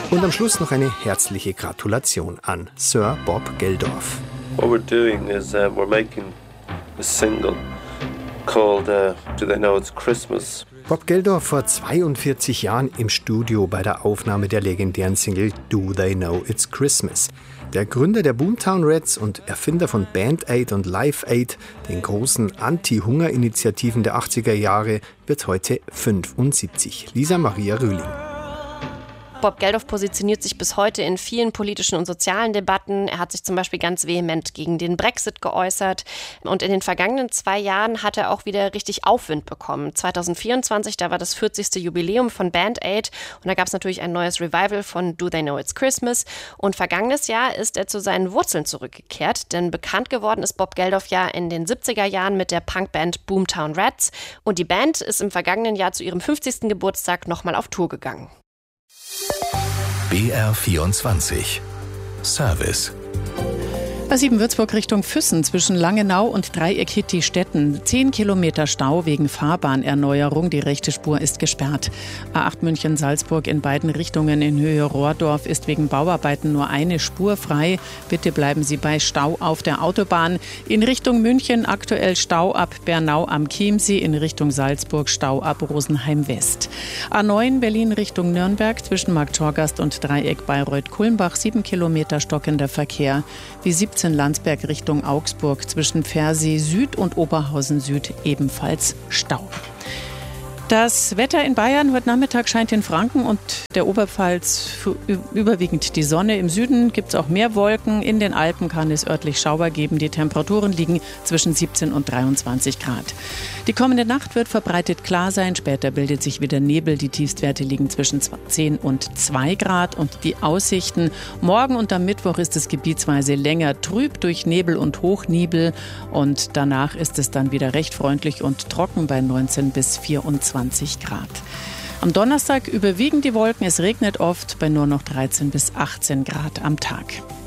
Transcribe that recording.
Und am Schluss noch eine herzliche Gratulation an Sir Bob Geldof. What we're doing is we're making a single called Do They Know It's Christmas? Bob Geldof vor 42 Jahren im Studio bei der Aufnahme der legendären Single Do They Know It's Christmas. Der Gründer der Boomtown Rats und Erfinder von Band Aid und Live Aid, den großen Anti-Hunger-Initiativen der 80er Jahre, wird heute 75. Lisa Maria Rühling. Bob Geldof positioniert sich bis heute in vielen politischen und sozialen Debatten. Er hat sich zum Beispiel ganz vehement gegen den Brexit geäußert. Und in den vergangenen 2 Jahren hat er auch wieder richtig Aufwind bekommen. 2024, da war das 40. Jubiläum von Band Aid. Und da gab es natürlich ein neues Revival von Do They Know It's Christmas. Und vergangenes Jahr ist er zu seinen Wurzeln zurückgekehrt. Denn bekannt geworden ist Bob Geldof ja in den 70er Jahren mit der Punkband Boomtown Rats. Und die Band ist im vergangenen Jahr zu ihrem 50. Geburtstag nochmal auf Tour gegangen. BR24 Service. A7 Würzburg Richtung Füssen zwischen Langenau und Dreieck-Hitti-Stetten. 10 Kilometer Stau wegen Fahrbahnerneuerung. Die rechte Spur ist gesperrt. A8 München-Salzburg in beiden Richtungen in Höhe Rohrdorf ist wegen Bauarbeiten nur eine Spur frei. Bitte bleiben Sie bei Stau auf der Autobahn. In Richtung München aktuell Stau ab Bernau am Chiemsee. In Richtung Salzburg Stau ab Rosenheim West. A9 Berlin Richtung Nürnberg zwischen Marktschorgast und Dreieck Bayreuth-Kulmbach. 7 Kilometer stockender Verkehr. Wie 17 Landsberg Richtung Augsburg zwischen Pfersee Süd und Oberhausen Süd ebenfalls Stau. Das Wetter in Bayern heute Nachmittag scheint in Franken und der Oberpfalz überwiegend die Sonne. Im Süden gibt es auch mehr Wolken. In den Alpen kann es örtlich Schauer geben. Die Temperaturen liegen zwischen 17 und 23 Grad. Die kommende Nacht wird verbreitet klar sein. Später bildet sich wieder Nebel. Die Tiefstwerte liegen zwischen 10 und 2 Grad. Und die Aussichten: Morgen und am Mittwoch ist es gebietsweise länger trüb durch Nebel und Hochnebel. Und danach ist es dann wieder recht freundlich und trocken bei 19 bis 24 Grad. Am Donnerstag überwiegen die Wolken, es regnet oft bei nur noch 13 bis 18 Grad am Tag.